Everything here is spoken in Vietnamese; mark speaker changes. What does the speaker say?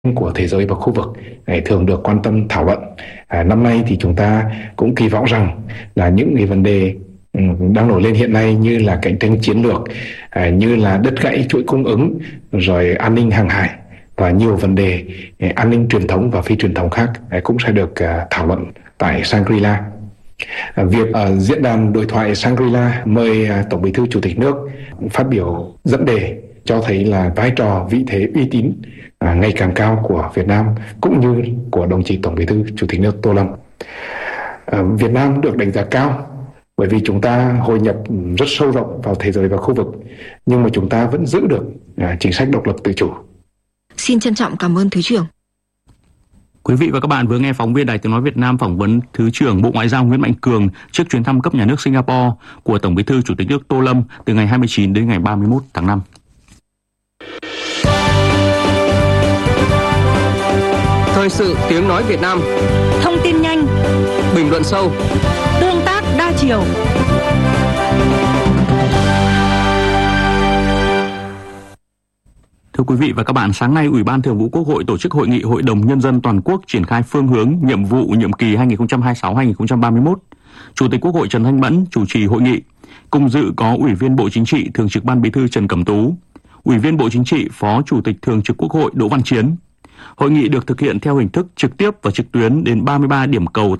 Speaker 1: của thế giới và khu vực thường được quan tâm thảo luận. Năm nay thì chúng ta cũng kỳ vọng rằng là những cái vấn đề đang nổi lên hiện nay như là cạnh tranh chiến lược, như là đứt gãy chuỗi cung ứng, rồi an ninh hàng hải và nhiều vấn đề an ninh truyền thống và phi truyền thống khác cũng sẽ được thảo luận tại Shangri-La. Việc ở diễn đàn đối thoại Shangri-La mời Tổng Bí thư Chủ tịch nước phát biểu dẫn đề cho thấy là vai trò, vị thế, uy tín ngày càng cao của Việt Nam cũng như của đồng chí Tổng Bí thư Chủ tịch nước Tô Lâm. Việt Nam được đánh giá cao bởi vì chúng ta hội nhập rất sâu rộng vào thế giới và khu vực, nhưng mà chúng ta vẫn giữ được chính sách độc lập tự chủ.
Speaker 2: Xin trân trọng cảm ơn Thứ trưởng.
Speaker 3: Quý vị và các bạn vừa nghe phóng viên Đài Tiếng nói Việt Nam phỏng vấn Thứ trưởng Bộ Ngoại giao Nguyễn Mạnh Cường trước chuyến thăm cấp nhà nước Singapore của Tổng Bí thư Chủ tịch nước Tô Lâm từ ngày 29 đến ngày 31 tháng 5.
Speaker 4: Thời sự Tiếng nói Việt Nam.
Speaker 5: Thông tin nhanh,
Speaker 4: bình luận sâu,
Speaker 5: tương tác đa chiều.
Speaker 3: Thưa quý vị và các bạn, sáng nay Ủy ban Thường vụ Quốc hội tổ chức hội nghị Hội đồng Nhân dân toàn quốc triển khai phương hướng nhiệm vụ nhiệm kỳ 2026-2031. Chủ tịch Quốc hội Trần Thanh Mẫn chủ trì hội nghị. Cùng dự có Ủy viên Bộ Chính trị, Thường trực Ban Bí thư Trần Cẩm Tú, Ủy viên Bộ Chính trị, Phó Chủ tịch Thường trực Quốc hội Đỗ Văn Chiến. Hội nghị được thực hiện theo hình thức trực tiếp và trực tuyến đến 33 điểm cầu